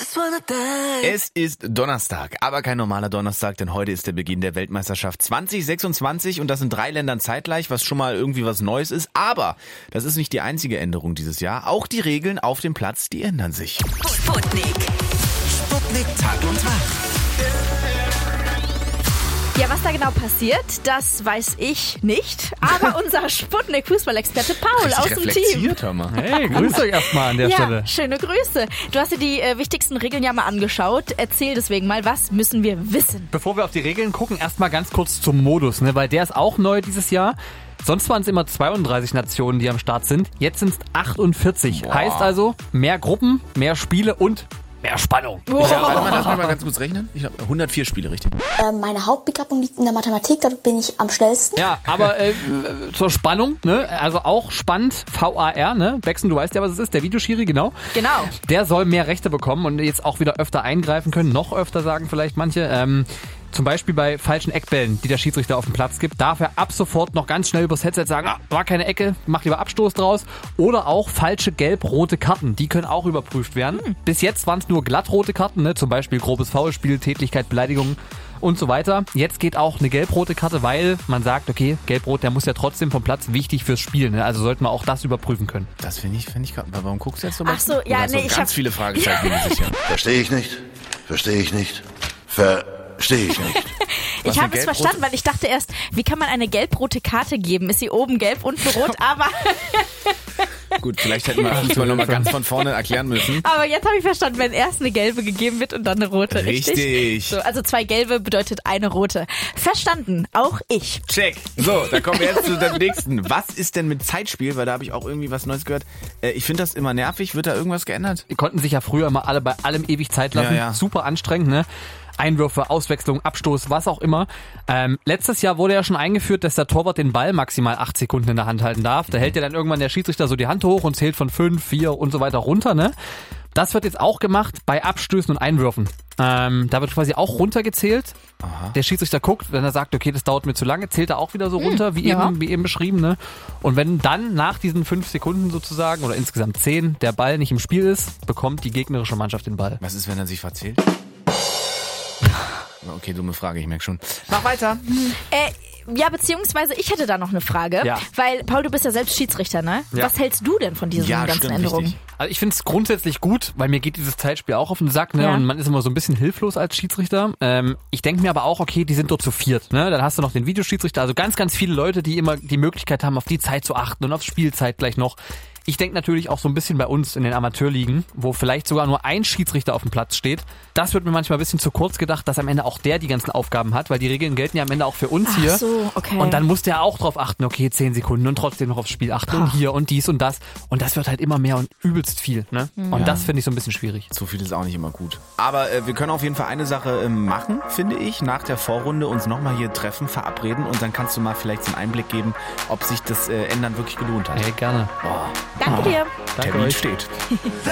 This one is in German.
Es ist Donnerstag, aber kein normaler Donnerstag, denn heute ist der Beginn der Weltmeisterschaft 2026 und das in 3 Ländern zeitgleich, was schon mal irgendwie was Neues ist. Aber das ist nicht die einzige Änderung dieses Jahr. Auch die Regeln auf dem Platz, die ändern sich. Sputnik Tag und Tag. Ja, was da genau passiert, das weiß ich nicht. Aber unser Sputnik-Fußballexperte Paul aus dem Team. Hör mal. Hey, grüßt euch erstmal an der Stelle. Ja, schöne Grüße. Du hast dir die wichtigsten Regeln ja mal angeschaut. Erzähl deswegen mal, was müssen wir wissen? Bevor wir auf die Regeln gucken, erstmal ganz kurz zum Modus, ne? Weil der ist auch neu dieses Jahr. Sonst waren es immer 32 Nationen, die am Start sind. Jetzt sind es 48. Boah. Heißt also, mehr Gruppen, mehr Spiele und mehr Spannung. Ja, warte mal, lass mich mal ganz kurz rechnen. Ich glaube, 104 Spiele, richtig? Meine Hauptbegabung liegt in der Mathematik, dort bin ich am schnellsten. Ja, aber zur Spannung, ne? Also auch spannend, VAR, ne? Becksen, du weißt ja, was es ist, der Videoschiri, genau. Genau. Der soll mehr Rechte bekommen und jetzt auch wieder öfter eingreifen können, noch öfter sagen vielleicht manche. Zum Beispiel bei falschen Eckbällen, die der Schiedsrichter auf dem Platz gibt, darf er ab sofort noch ganz schnell übers Headset sagen, war keine Ecke, mach lieber Abstoß draus. Oder auch falsche gelb-rote Karten, die können auch überprüft werden. Bis jetzt waren es nur glattrote Karten, ne? Zum Beispiel grobes Foulspiel, Tätlichkeit, Beleidigung und so weiter. Jetzt geht auch eine gelb-rote Karte, weil man sagt, okay, gelb-rot, der muss ja trotzdem vom Platz, wichtig fürs Spiel. Ne? Also sollten wir auch das überprüfen können. Das finde ich gerade. Warum guckst du jetzt so? Ach so, ja, nee, ich ganz viele Fragezeichen. Verstehe ich nicht. Verstehe ich nicht. Verstehe ich nicht. Ich habe es verstanden, weil ich dachte erst, wie kann man eine gelb-rote Karte geben? Ist sie oben gelb, unten rot? Aber Gut, vielleicht hätten wir uns mal nochmal ganz von vorne erklären müssen. aber jetzt habe ich verstanden, wenn erst eine gelbe gegeben wird und dann eine rote. Richtig. So, also 2 gelbe bedeutet eine rote. Verstanden, auch ich. Check. So, dann kommen wir jetzt zu dem nächsten. Was ist denn mit Zeitspiel? Weil da habe ich auch irgendwie was Neues gehört. Ich finde das immer nervig. Wird da irgendwas geändert? Die konnten sich ja früher immer alle bei allem ewig Zeit lassen. Ja. Super anstrengend, ne? Einwürfe, Auswechslung, Abstoß, was auch immer. Letztes Jahr wurde ja schon eingeführt, dass der Torwart den Ball maximal 8 Sekunden in der Hand halten darf. Da hält ja dann irgendwann der Schiedsrichter so die Hand hoch und zählt von 5, 4 und so weiter runter, ne? Das wird jetzt auch gemacht bei Abstößen und Einwürfen. Da wird quasi auch runtergezählt. Aha. Der Schiedsrichter guckt, wenn er sagt, okay, das dauert mir zu lange, zählt er auch wieder so runter, wie eben beschrieben, ne? Und wenn dann nach diesen 5 Sekunden sozusagen oder insgesamt 10 der Ball nicht im Spiel ist, bekommt die gegnerische Mannschaft den Ball. Was ist, wenn er sich verzählt? Okay, dumme Frage, ich merke schon. Mach weiter. Ja, beziehungsweise ich hätte da noch eine Frage. Ja. Weil, Paul, du bist ja selbst Schiedsrichter, ne? Ja. Was hältst du denn von diesen ganzen Änderungen? Richtig. Also ich finde es grundsätzlich gut, weil mir geht dieses Zeitspiel auch auf den Sack, ne? Ja. Und man ist immer so ein bisschen hilflos als Schiedsrichter. Ich denke mir aber auch, okay, die sind dort zu viert, ne? Dann hast du noch den Videoschiedsrichter, also ganz, ganz viele Leute, die immer die Möglichkeit haben, auf die Zeit zu achten und auf Spielzeit gleich noch. Ich denke natürlich auch so ein bisschen bei uns in den Amateurligen, wo vielleicht sogar nur ein Schiedsrichter auf dem Platz steht. Das wird mir manchmal ein bisschen zu kurz gedacht, dass am Ende auch der die ganzen Aufgaben hat, weil die Regeln gelten ja am Ende auch für uns hier. Ach so, okay. Und dann muss der auch drauf achten, okay, 10 Sekunden und trotzdem noch aufs Spiel achten und hier und dies und das. Und das wird halt immer mehr und übelst viel, ne? Und das finde ich so ein bisschen schwierig. So viel ist auch nicht immer gut. Aber wir können auf jeden Fall eine Sache machen, finde ich. Nach der Vorrunde uns nochmal hier treffen, verabreden und dann kannst du mal vielleicht so einen Einblick geben, ob sich das Ändern wirklich gelohnt hat. Hey, gerne. Danke dir. Danke Termin euch. steht.